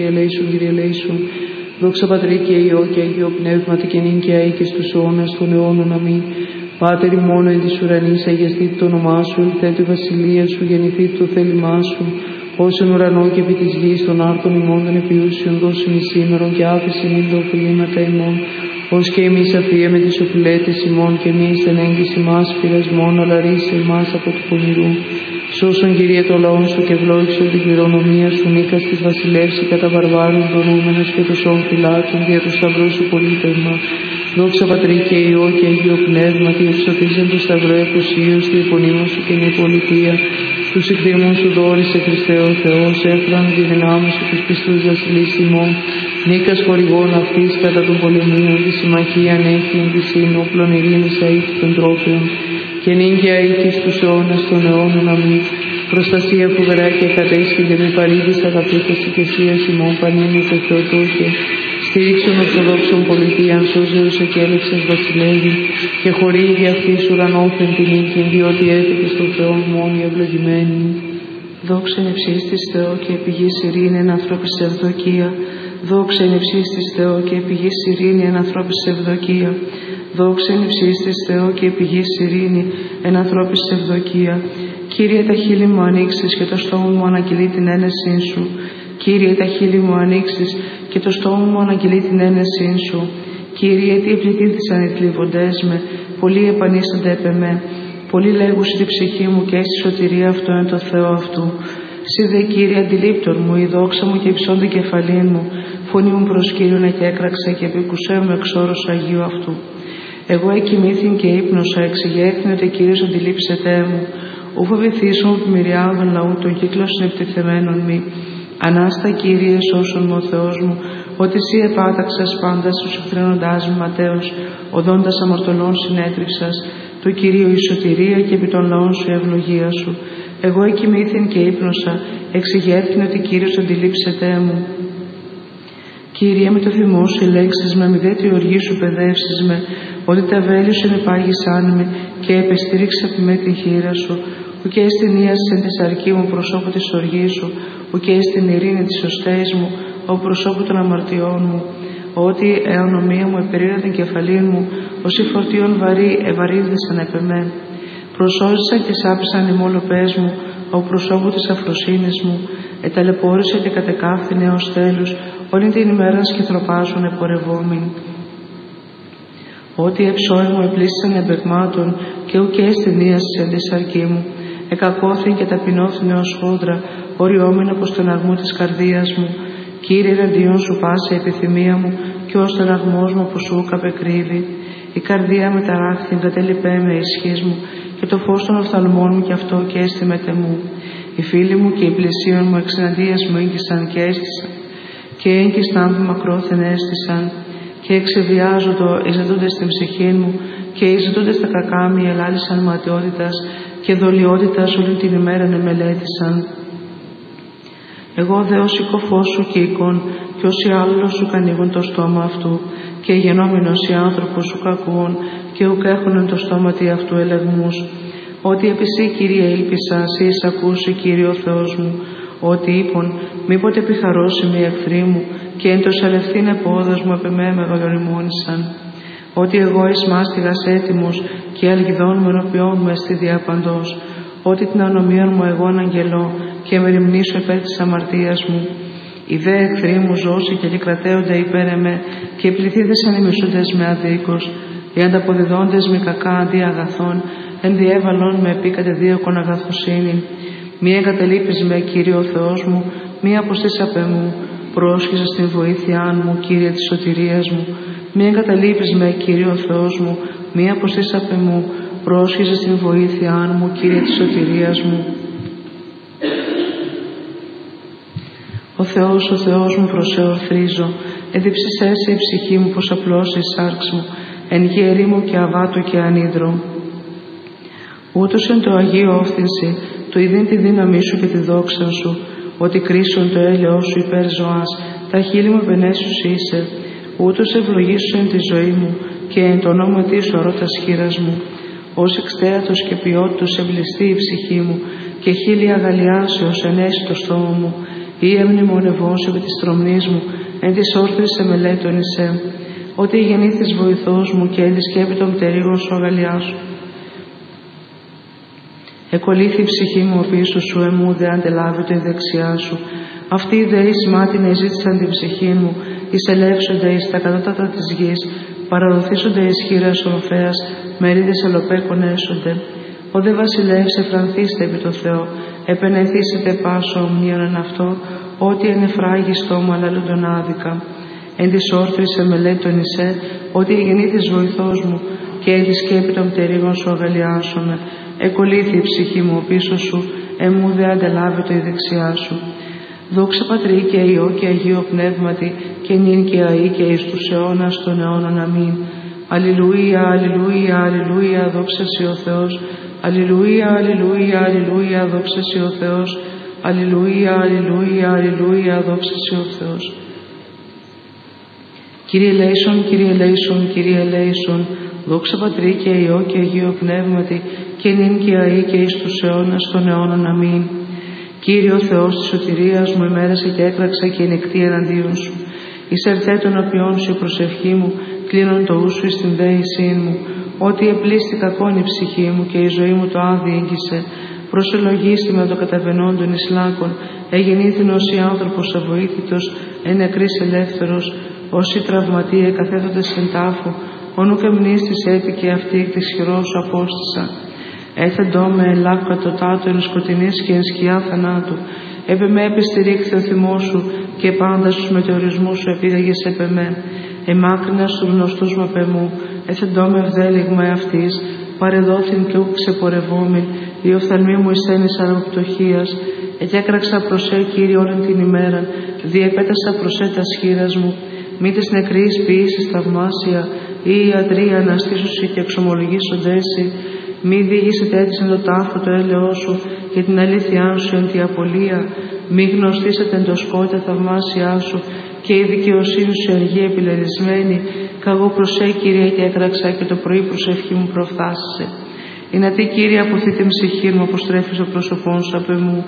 Ελέησον, Κύριε ελέησον. Δόξα Πατρί και Υιό και Αγίο Πνεύματι και νυν και αεί και στους αιώνας των αιώνων. Αμήν. Πάτερ ημών εν της ουρανής, αγιαστήτω το όνομά σου, ελθέτω η βασιλεία σου, γεννηθήτω το θέλημά σου, ως εν ουρανό και επί της γης των άρτων ημών των επιούσιων, δώσου ημί σήμερον και άφησε ημίν τα οφειλήματα ημών, ως και εμείς αφίεμε τις οφειλέτες ημών, και εμείς δεν έγκυση μας πειρασμών, αλλά ρίσε εμάς από του πονηρού. Σώσον, Κύριε, το λαόν σου και ευλόγησον την κληρονομία σου, νίκας της βασιλεύση κατά βαρβάρων δωρούμενος και του σών φυλάτων, δια του σταυρού σου πολίτευμα. Δόξα Πατρί και Υιό και Αγίο Πνεύματι, εξωτίζον το σταυρό εκουσίως, τη επωνύμων σου και η πολιτεία. Τους εκδήμων σου δόρισε Χριστέ ο Θεός, έφραν τη δυνάμει σου τους πιστούς βασιλείς ημών. Νίκας χορηγών αυτής κατά των πολεμίων, τη συμμαχία έχει τη σύνοπλων ειρήνης αήτη των τρόπεων. Και νυν και αεί και στους αιώνας των αιώνων. Αμήν. Προστασία φοβερά και κατέσχυνται με παρήδης αγαπήτες οικεσίας ημών πανίμη το Θεοτόκε. Στήριξον ορθοδόξων πολιτείαν, σώζεως εκέλεξας βασιλεύει, και χορήγει αυτής ουρανόφεν την νίκη, διότι έφυγε στον Θεό μόνοι ευλογημένη. Δόξα εν ευσύς της Θεό και επιγής ειρήνη εν ανθρώπης ευδοκία. Δόξα εν ευσύς της Θεό και επιγής ειρήνη εν ανθρώπης ευδοκία. Δόξα εν ευσύς της Θεό και επιγής ειρήνη εν ανθρώπης ευδοκία. Κύριε, τα χείλη μου ανοίξεις και το στόμα μου αναγγελεί την ένεσή σου. Κύριε, τα χείλη μου ανοίξεις και το στόμα μου αναγγελεί την ένεσή σου. Κύριε, τι επληθύνθησαν οι θλιβοντές με, πολλοί επανίστανται επ' εμέ. Πολλοί λέγουσι τη ψυχή μου και στη σωτηρία αυτό εν το Θεό αυτού. Συ δε, Κύριε, αντιλήπτορ μου, η δόξα μου και υψών την κεφαλήν μου. Φωνή μου προς Κύριον και έκραξε και επικουσέ μου εξ όρους Αγίου αυτού. Εγώ εκοιμήθην και ύπνοσα, εξηγέθην ότι Κύριος αντιλήψετέ μου. Ου φοβηθήσω μου πλημμυριάδων λαού των κύκλων συνεπτιθεμένων μη. Ανάστα, Κύριε, σώσον μου ο Θεός μου, ότι εσύ επάταξας πάντα στους εχθρένοντάς μου ματέως, οδόντας αμαρτωλών συνέτριξας, του Κυρίου η σωτηρία και επί των λαών σου η ευλογία σου. Εγώ εκοιμήθην και ύπνοσα, εξηγέθην ότι Κύριος αντιλήψετέ μου. Κύριε, με το θυμό σου ελέγξεις με, μη δε τη οργή σου παιδεύσεις με, ότι τα βέλη σου ενεπάγησάν με και επεστήριξε από με την χείρα σου, ουκέ στην ίαση εν της αρκή μου προσώπου της οργής σου, ουκέ στην ειρήνη της σωστέης μου, ο προσώπου των αμαρτιών μου, ότι εονομία μου επερήρα την κεφαλήν μου, όσοι φορτίων βαρύ ευαρύδισαν επ' εμέ. Προσώζησαν και σάπησαν οι μόλοπές μου, ο προσώπου της αφροσύνης μου, εταλαιπώρησε και κατεκάφθηνε ως τέλους, όλη την ημέρα σκυθροπάζουν επορευόμην. Ότι εψώοι μου επλήσισαν εμπεγμάτων και ουκέ στην ίαση εν της αρκή μου, εκακώθην και ταπεινώθην ως χόντρα, οριόμην από τον αρμού της καρδίας μου. Κύριε, εναντίον σου πάσε η επιθυμία μου και ως τον αρμός μου που σου καπεκρύβει. Η καρδία με ταράχθην κατέλειπέ με ισχύς μου και το φως των οφθαλμών μου κι αυτό και έστι με τεμού. Οι φίλοι μου και οι πλησίον μου εξεναντίας μου έγκυσαν και έστησαν και έγκυσταν που μακρόθεν έστησαν και εξεβιάζοντο εισδετούντες στην ψυχή μου και εισδετούντες τα κακά μου ελάλησαν ματαιότητας και δολιότητας όλη την ημέρα μελέτησαν. Εγώ δε ως οικοφός σου και εικόν και όσοι άλλος σου κανίγουν το στόμα αυτού και γενόμενος οι άνθρωπος σου κακούν και ουκ έχουν το στόμα τι αυτού ελεγμούς. Ότι επί σύ, Κύριε, ήλπισα, σύ εισακούσι, Κύριε ο Θεός μου, ότι είπον, μήποτε επιχαρώσει με εχθροί μου και εν το σαλευθύν επόδος μου επ' εμέ μεγαλοριμόνησαν. Ότι εγώ εις μάστιγας έτοιμος και αλγιδών μου ενωπιών μου εστι διαπαντός. Ότι την ανομίαν μου εγώ αναγγελώ και με ρημνήσω υπέρ της αμαρτίας μου. Οι δε εχθροί μου ζώσει και κρατέονται υπέρ εμέ και πληθύδεσαν οι μισούντες με αδίκως. Οι ανταποδιδόντες με κακά αντί αγαθών, ενδιέβαλον με επίκατε δίωκον αγαθοσύνη. Μη εγκαταλείπεις με, Κύριε ο Θεός μου, μη αποστείς απ' εμού. Πρόσχεσαι στην βοήθειά μου, Κύριε της σωτηρίας μου. Μη εγκαταλείπεις με, Κύριε ο Θεός μου, μη αποστείς απ' εμού. Πρόσχεσαι στην βοήθειά μου, Κύριε της σωτηρίας μου. Ο Θεός μου προσεορθρίζω, εδίψησέσαι η ψυχή μου πως απλώσει η σάρξ μου, εν γέρη μου και αβάτου και ανίδρο. Ούτως εν το Αγίο όφθηνση, το ειδήν τη δύναμή σου και τη δόξα σου, ότι κρίσον το έλεος σου υπέρ ζωάς, τα χείλη μου επενέσους είσαι, ούτως ευλογήσου εν τη ζωή μου και εν το ονόματί σου αρώτας χείρας μου. Ως εξτέατος και ποιότητος ευλιστεί η ψυχή μου και χείλη αγαλιάσεως ενέσει το στόμα μου. ή εμνημονευός επί της τρομνής μου, εν της όρθρης εμελέτων εισέ, ότι γεννήθης βοηθός μου και εν της σκέπτων πτερίγων σου αγαλιάσου. Εκολύθη η ψυχή μου πίσω σου, εμού δε αντελάβεται η δεξιά σου. Αυτοί δε εις μάτιν εζήτησαν την ψυχή μου, εισελεύσονται εις τα κατώτατα της γης, παραδοθήσονται εις χείρας ορφέας, μερίδες ελοπέκων έσονται. Ο δε βασιλεύς εφρανθήστε επί το Θεό, επενεθήσετε πάσο ομνίων εν αυτό, ότι εν εφράγει στόμα λαλούντον άδικα. Εν της όρθρης εμελέτων εισέ, ότι γεννήθης βοηθός μου, και εν της σκέπη των πτερίγων σου αγαλιάσομαι. Εκολύθη η ψυχή μου πίσω σου, εμού δε αντελάβεται η δεξιά σου. Δόξα Πατρί και Υιό και Αγίο Πνεύματι, και νυν και αεί και εις τους αιώνας των αιώνων. Αμήν. Αλληλούια, αλληλούια, αλληλούια, δόξα σοι ο Θεός. Αλληλούια, αλληλούια, αλληλούια, δόξα σοι ο Θεός. Αλληλούια, αλληλούια, αλληλούια, δόξα σοι ο Θεός. Κύριε ελέησον, Κύριε ελέησον, Κύριε ελέησον, δόξα Πατρί και Υιό και Αγίο Πνεύματι, και νυν και αεί και εις τους αιώνας των αιώνων. Αμήν. Κύριε ο Θεός της σωτηρίας μου, ημέρασε και έκραξα και νεκτή εναντίον σου. Εις ερθέ των απειών σου η προσευχή μου, κλείνον το ούσου εις την δέησήν μου. Ότι επλήστη κακόν η ψυχή μου και η ζωή μου το άδει έγκυσε. Προσελογίστη με το καταβαινόντων εις λάκων, εγεννήθην ως η άνθρωπος αβοήθητος, εν νεκρής ελεύθερος, όσοι τραυματίε καθέθοντες εν τάφο, ονούκ εμνίστης έτηκε αυτή εκ της χειρός σου απόστησα. Έθεντό με ελάκου κατωτάτου εν σκοτεινής και εν σκιά θανάτου. Επ' εμέ επιστηρίχθη ο θυμός σου και πάντα στους μετεωρισμούς σου επίδαγες επ' εμέ. Εμάκρινα στους γνωστούς μου απ' εμού, έθεντό με ευδέλιγμα εαυτής, παρεδόθην και ούκ ξεπορευόμην, η οφθαλμή μου εισένης αργοπτωχίας. Εκέκραξα προς Κύριε όλη την ημέρα, διεπέτασα προς τα σχήρας μου. Μη της νεκρής ποιήσεις θαυμάσια, ή οι ιατροί αναστήσουσι και εξομολογήσοντέσι. Μη διηγήσετε έτσι εν το τάφο το έλεό σου και την αλήθειά σου εν τη απολία. Μη γνωστήσετε εν το σκότα θαυμάσια σου και η δικαιοσύνη σου εν γη επιλερισμένη. Καγώ προσέ Κύριε και έκραξα και το πρωί προσευχή μου προφθάσισε. Είναι τι Κύριε αποθεί την ψυχή μου, αποστρέφεις το πρόσωπόν σου απ' εμού.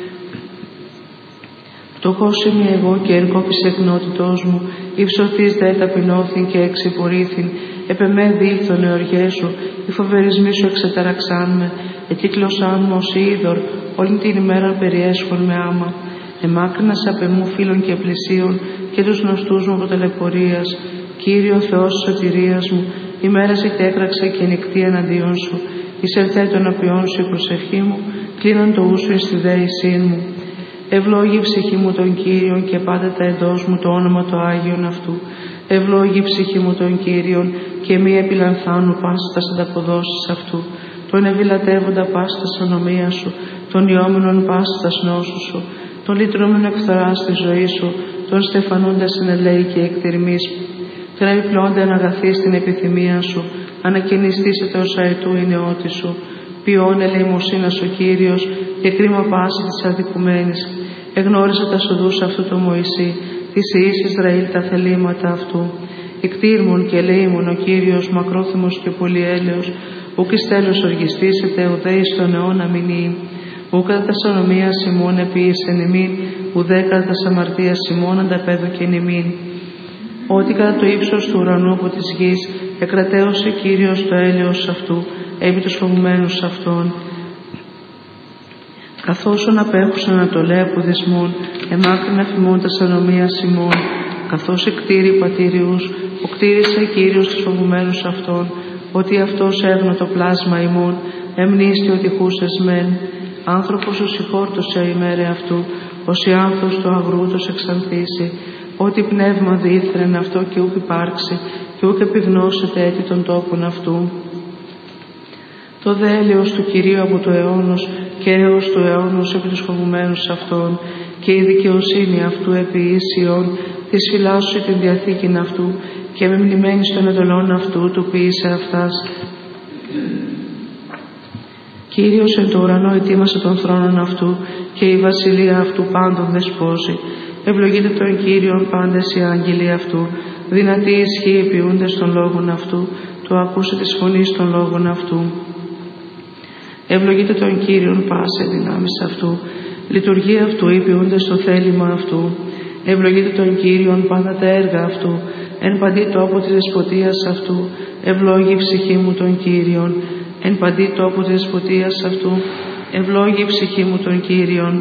Φτωχός είμαι εγώ και ερκόπης εκνότητός μου, υψωθείς δε ταπεινώθην και εξυπορήθην. Επ' εμέ δήλθον οι οργές σου, οι φοβερισμοί σου εξεταραξάν με, εκύκλωσάν μου ως είδωρ, όλη την ημέρα περιέσχον με άμα. Εμάκρυνας απ' εμού φίλων και πλησίων και τους γνωστούς μου από ταλαιπωρίας. Κύριε ο Θεός της σωτηρίας μου, ημέρασε και έκραξα και νεκτή εναντίον σου. Εις ερθέ των απειών σου η προσευχή μου, κλείναν το ούσου εις τη δέησήν μου. Ευλόγη η ψυχή μου τον Κύριον και πάντα τα εντός μου το όνομα το Άγιον αυτού. Ευλόγη η ψυχή μου τον Κύριον και μη επιλανθάνου πάσης τας ανταποδόσεις αυτού. Τον ευηλατεύοντα πάσης τας ονομίας σου, τον ιόμενον πάσης τας νόσου σου, τον λυτρώμενο εκθοράς στη ζωή σου, τον στεφανούντας εν ελέη και εκτιρμής. Τον επιπλώντα εν αγαθή στην επιθυμία σου, ανακαινιστήσετε ως αετού η νεότη σου. Ποιόν ελεημοσύνας ο Κύριος και κρίμα πάση της αδικουμένης. Εγνώρισε τα σοδούς αυτού το Μωυσή, της Ιης Ισραήλ τα θελήματα αυτού. Εκτήρμων και ελεήμων ο Κύριος, μακρόθυμος και πολυέλεος, ουκ εις τέλος οργιστήσετε, ουδέ εις τον αιώνα μηνύει. Ουκ κατά τας ονομίας ημών επίησεν ημίν, ουδέ κατά τας αμαρτίας ημών ανταπέδωκεν ημίν. Ότι κατά το ύψος του ουρανού από της γης, εκρατέωσε Κύριος το έλεος αυτού, επί τους φοβουμένους αυτών. Καθώς απέχουσαν ανατολέ από δεσμών, εμάκρινα φημών τας ανομίας ημών. Καθώς εκτήρη πατήριους, ο κτήρισε Κύριος τους φοβουμένους αυτών, ότι αυτός έγνω το πλάσμα ημών, εμνίστη ότι χούσες μεν. Άνθρωπος ο συγχόρτωσε ημέρε αυτού, ως η άνθος του αγρούτος εξανθήσει, ότι πνεύμα διήθρεν αυτό και ούκ υπάρξει, και ούκ επιγνώσετε έτη των τόπων αυτού. Το δε έλεος του Κυρίου από το αιώνος και έως του αιώνος επί τους φοβουμένους αυτών, και η δικαιοσύνη αυτού επί ίσιον, της φυλάσσου την διαθήκην αυτού, και με μνημένης των εδωλών αυτού του ποιήσε αυτάς. Κύριος εν το ουρανό ετοίμασε τον θρόνον αυτού, και η βασιλεία αυτού πάντων δεσπόζει. Ευλογείτε τον Κύριον πάντες οι άγγελοι αυτού, δυνατοί ισχύοι ποιούντες των λόγων αυτού, του ακούσε της φωνής των λόγων αυτού. Ευλογείτε τον Κύριον πάσε δυνάμεις αυτού, Λειτουργία αυτού υπηούνται στο θέλημα αυτού. Ευλογείται τον Κύριον πάντα τα έργα αυτού. Εν παντή τόπο της δεσποτείας αυτού. Ευλόγη η ψυχή μου τον Κύριον. Εν παντή τόπο της δεσποτείας αυτού. Ευλόγη η ψυχή μου τον Κύριον.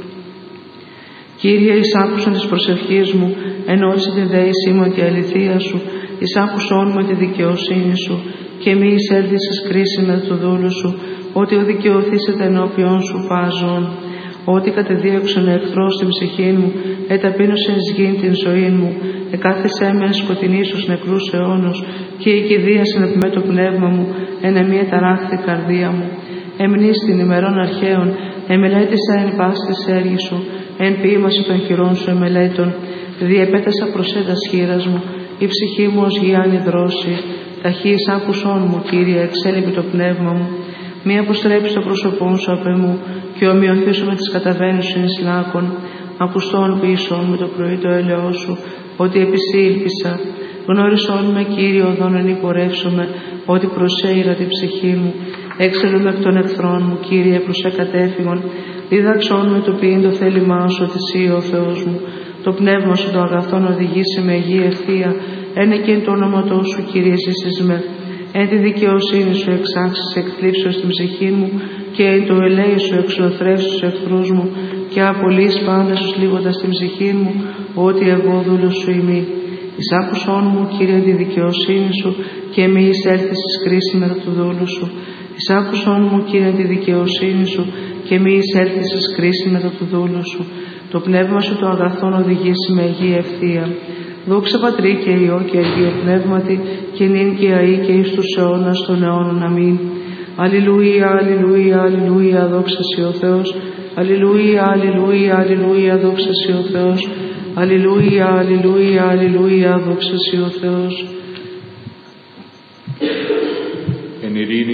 Κύριε, εισάκουσον της προσευχής μου, ενώτισε τη δέησή μου και αληθεία σου, εισάκουσόν με τη δικαιοσύνη σου, και μη εισέλθεις κρίση με το δούλου σου, ότι ο δικαιωθήσετε ενώπιον σου φάζον. Ότι κατεδίωξον εχθρός στην ψυχή μου, εταπείνωσεν εις γήν την ζωή μου, εκάθεσέ με εν σκοτεινή στους νεκρούς αιώνους, και οικηδίασεν επ' με το πνεύμα μου, εν μία ταράχθη καρδία μου. Εμνείς την ημερών αρχαίων, εμελέτησα εν πάση της έργης σου, εν ποίημαση των χειρών σου εμελέτων, διεπέτασα προσέτας χείρας μου, η ψυχή μου ως γιάννη δρόση, ταχύς άκουσόν μου, Κύριε, εξέλιπε το πνεύμα μου. Μη αποστρέψει το πρόσωπό σου απ' εμού, και ομοιωθήσω με τις καταβαίνουσιν εις λάκων. Ακουστόν πίσω με το πρωί το έλεό σου, ότι επισήλπισα. Γνώρισόν με, Κύριε, οδόν εν υπορεύσομαι, ότι προσέειρα την ψυχή μου. Έξελομαι εκ των εχθρών μου, Κύριε, προς εκατέφυγον. Δίδαξόν με το ποιήν το θέλημά σου, ότι εσύ ο Θεός μου. Το πνεύμα σου το αγαθόν οδηγήσει με γη ευθεία. Ένε και εν το όνοματό σου, Κύριε, ζήσεις με. Εν τη δικαιοσύνη σου εξάξεις εκθλίψεως στην ψυχή μου, και εν το ελέη σου εξολοθρεύσεις τους εχθρούς μου, και απολύεις πάντα σου λίγοντας την ψυχή μου, ότι εγώ δούλος σου ημί. Εισάκουσόν μου, Κύριε, τη δικαιοσύνη σου, και μη εισέλθεις εις κρίση μετά του δούλου σου. Εισάκουσόν μου, Κύριε, τη δικαιοσύνη σου, και μη εισέλθεις εις κρίση μετά του δούλου σου. Το πνεύμα σου το αγαθόν οδηγήσει με γη ευθεία. Δόξα Πατρί και Υιό και Αγίο Πνεύματι, και νυν και αεί και εις τους αιώνας των αιώνων. Αμήν. Αλληλούια, αλληλούια, αλληλούια, δόξα σοι ο Θεός. Αλληλούια, αλληλούια, αλληλούια, δόξα σοι ο Θεός. Αλληλούια, αλληλούια, αλληλούια, δόξα σοι ο Θεός. Εν ειρήνη